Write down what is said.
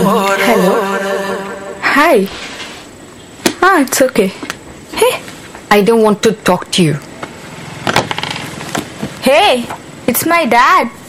Hello. Hi. It's okay. Hey, I don't want to talk to you. Hey, it's my dad.